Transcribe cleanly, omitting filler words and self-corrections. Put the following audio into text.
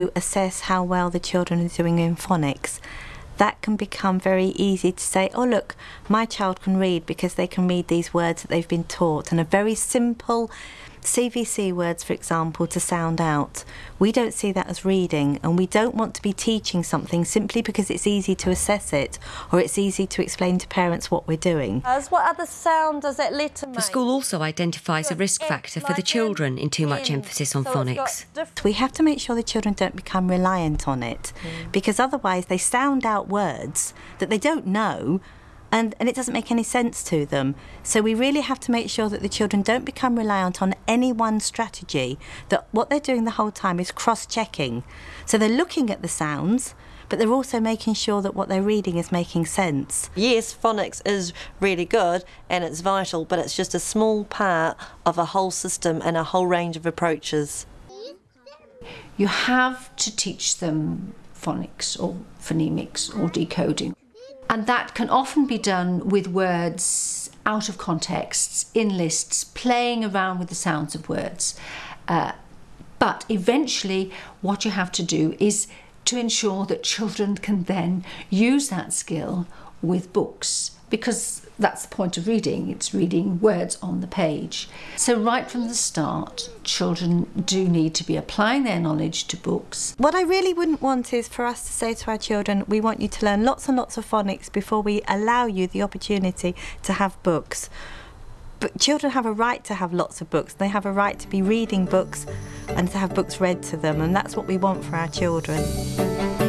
To assess how well the children are doing in phonics, that can become very easy to say, oh look, my child can read because they can read these words that they've been taught, and a very simple CVC words, for example, to sound out. We don't see that as reading, and we don't want to be teaching something simply because it's easy to assess it or it's easy to explain to parents what we're doing. What other sound does it litter make? The school also identifies a risk factor for the children in too much emphasis on phonics. We have to make sure the children don't become reliant on it, because otherwise they sound out words that they don't know, and it doesn't make any sense to them. So we really have to make sure that the children don't become reliant on any one strategy, that what they're doing the whole time is cross-checking. So they're looking at the sounds, but they're also making sure that what they're reading is making sense. Yes, phonics is really good and it's vital, but it's just a small part of a whole system and a whole range of approaches. You have to teach them phonics or phonemics or decoding. And that can often be done with words out of contexts, in lists, playing around with the sounds of words. But eventually what you have to do is to ensure that children can then use that skill with books, because that's the point of reading, it's reading words on the page. So right from the start, children do need to be applying their knowledge to books. What I really wouldn't want is for us to say to our children, we want you to learn lots and lots of phonics before we allow you the opportunity to have books. But children have a right to have lots of books. They have a right to be reading books and to have books read to them, and that's what we want for our children.